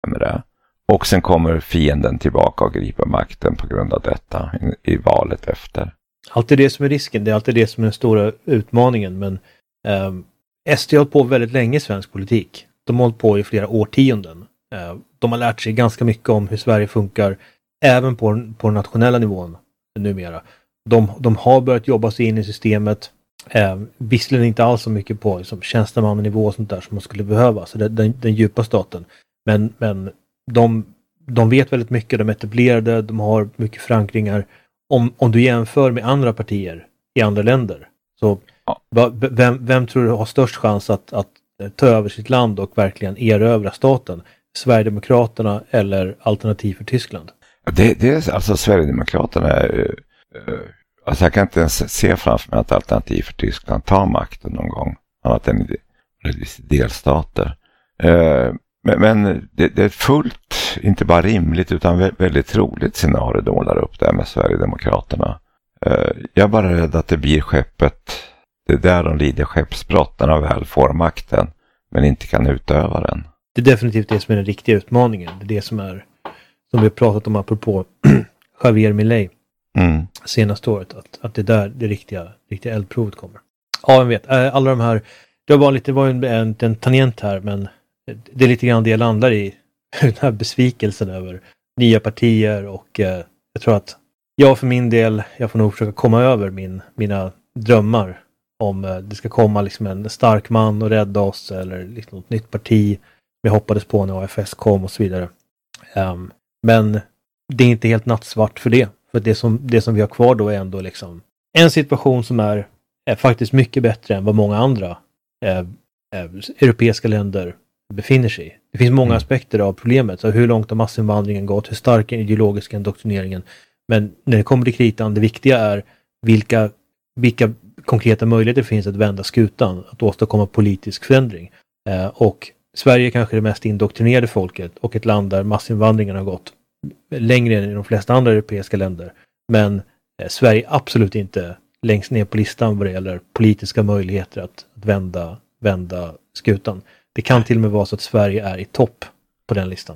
sämre. Och sen kommer fienden tillbaka och griper makten på grund av detta i valet efter. Alltid det som är risken, det är alltid det som är den stora utmaningen. Men SD har hållit på väldigt länge i svensk politik. De har hållit på i flera årtionden. De har lärt sig ganska mycket om hur Sverige funkar, även på den nationella nivån numera. De har börjat jobba sig in i systemet. Visserligen inte alls så mycket på liksom, tjänstemannanivå och sånt där som man skulle behöva. Så den djupa staten. Men de vet väldigt mycket, de är etablerade, de har mycket förankringar. Om du jämför med andra partier i andra länder, så vem tror du har störst chans att ta över sitt land och verkligen erövra staten? Sverigedemokraterna eller Alternativ för Tyskland? Det är alltså Sverigedemokraterna. Alltså jag kan inte ens se framför mig att Alternativ för Tyskland tar makten någon gång, annat än i delstater. Men det är fullt, inte bara rimligt utan väldigt troligt scenario de håller upp där med Sverigedemokraterna. Jag är bara rädd att det blir skeppet, det är där de lider skeppsbrott när de väl får makten men inte kan utöva den. Det är definitivt det som är den riktiga utmaningen. Det är det som vi har pratat om apropå Javier Milei senaste året, att det är där det riktiga eldprovet kommer. Ja, jag vet. Alla de här, det var ju en tangent här, men det är lite grann det jag landar i, den här besvikelsen över nya partier, och jag tror att jag för min del, jag får nog försöka komma över mina drömmar om det ska komma liksom en stark man och rädda oss, eller liksom något nytt parti jag hoppades på när AFS kom och så vidare. Men det är inte helt nattsvart för det. För det som vi har kvar då är ändå liksom en situation som är faktiskt mycket bättre än vad många andra europeiska länder befinner sig i. Det finns många aspekter av problemet. Så hur långt har massinvandringen gått? Hur stark är den ideologiska indoktrineringen? Men när det kommer till kritan, det viktiga är vilka konkreta möjligheter finns att vända skutan, att åstadkomma politisk förändring. Och Sverige är kanske det mest indoktrinerade folket och ett land där massinvandringen har gått längre än i de flesta andra europeiska länder. Men Sverige är absolut inte längst ner på listan vad det gäller politiska möjligheter att vända skutan. Det kan till och med vara så att Sverige är i topp på den listan.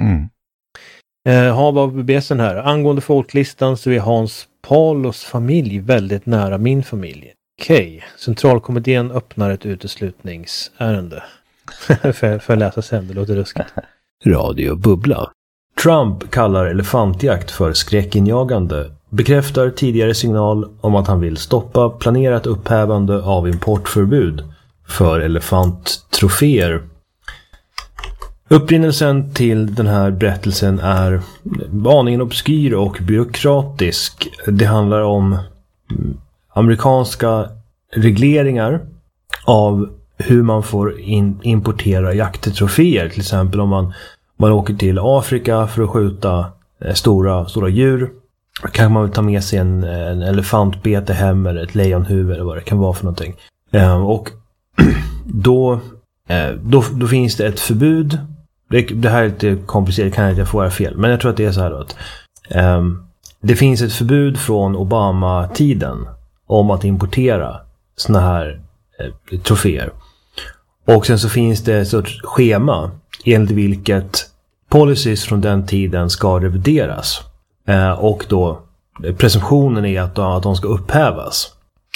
Vad var BBSen här? Angående folklistan så är Hans Palos familj väldigt nära min familj. Okej. Centralkommittén öppnar ett uteslutningsärende. för att läsa sen, det låter ruskigt. Radio Bubbla. Trump kallar elefantjakt för skräckinjagande. Bekräftar tidigare signal om att han vill stoppa planerat upphävande av importförbud för elefanttroféer. Upprinnelsen till den här berättelsen är aningen obskyr och byråkratisk. Det handlar om amerikanska regleringar av hur man får importera jakttroféer. Till exempel om man åker till Afrika för att skjuta stora djur. Kan man ta med sig en elefantbete hem eller ett lejonhuvud eller vad det kan vara för någonting. Och då finns det ett förbud. Det här är lite komplicerat, kan jag få fel. Men jag tror att det är så här då, att det finns ett förbud från Obama-tiden om att importera såna här troféer. Och sen så finns det ett sorts schema enligt vilket policies från den tiden ska revideras. Och då presumtionen är att de ska upphävas.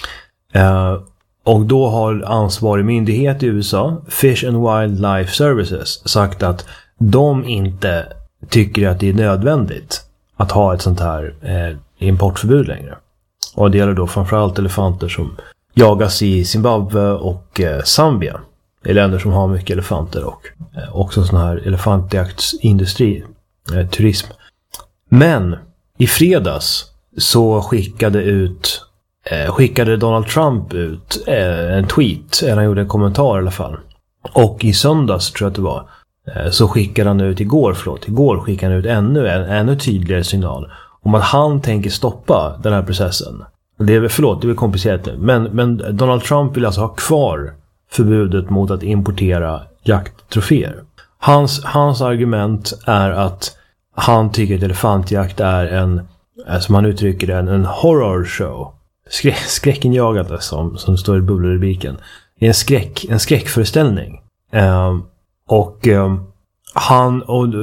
Och då har ansvarig myndighet i USA, Fish and Wildlife Services, sagt att de inte tycker att det är nödvändigt att ha ett sånt här importförbud längre. Och det gäller då framförallt elefanter som jagas i Zimbabwe och Zambia. Det är länder som har mycket elefanter och också sån här elefantjaktsindustri, turism. Men i fredags så skickade Donald Trump ut en tweet, eller han gjorde en kommentar i alla fall. Och i söndags tror jag att det var, så skickade han ut igår skickade han ut ännu tydligare signal om att han tänker stoppa den här processen. Det är komplicerat nu, men Donald Trump vill alltså ha kvar förbudet mot att importera jakttroféer. Hans argument är att han tycker att elefantjakt är som han uttrycker det, en horror show. Skräckinjagande som står i bubbelrubriken. Det är en skräckföreställning.